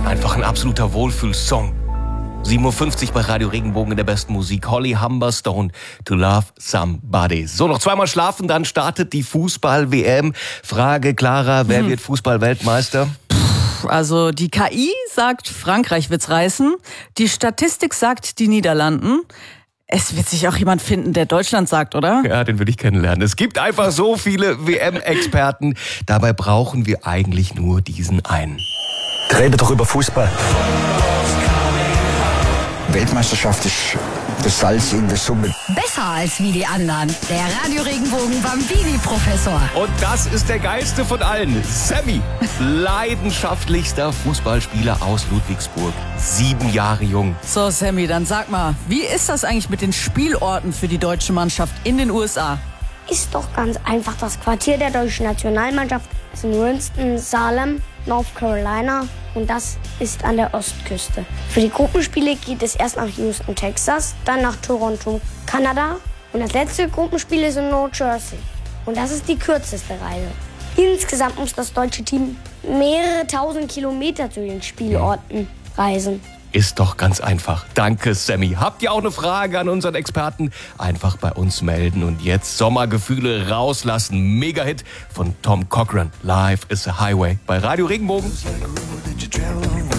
Einfach ein absoluter Wohlfühlsong. 7.50 Uhr bei Radio Regenbogen in der besten Musik. Holly Humberstone, To Love Somebody. So, noch zweimal schlafen, dann startet die Fußball-WM. Frage, Clara, wer wird Fußball-Weltmeister? Also die KI sagt, Frankreich wird's reißen. Die Statistik sagt, die Niederlanden. Es wird sich auch jemand finden, der Deutschland sagt, oder? Ja, den würde ich kennenlernen. Es gibt einfach so viele WM-Experten. Dabei brauchen wir eigentlich nur diesen einen. Rede doch über Fußball. Weltmeisterschaft ist das Salz in der Suppe. Besser als wie die anderen. Der Radio Regenbogen Bambini-Professor. Und das ist der geilste von allen. Sammy, leidenschaftlichster Fußballspieler aus Ludwigsburg. 7 Jahre jung. So, Sammy, dann sag mal, wie ist das eigentlich mit den Spielorten für die deutsche Mannschaft in den USA? Ist doch ganz einfach. Das Quartier der deutschen Nationalmannschaft ist in Winston-Salem, North Carolina, und das ist an der Ostküste. Für die Gruppenspiele geht es erst nach Houston, Texas, dann nach Toronto, Kanada, und das letzte Gruppenspiel ist in New Jersey. Und das ist die kürzeste Reise. Insgesamt muss das deutsche Team mehrere tausend Kilometer zu den Spielorten reisen. Ist doch ganz einfach. Danke, Sammy. Habt ihr auch eine Frage an unseren Experten? Einfach bei uns melden. Und jetzt Sommergefühle rauslassen. Mega-Hit von Tom Cochrane. Life is a Highway bei Radio Regenbogen.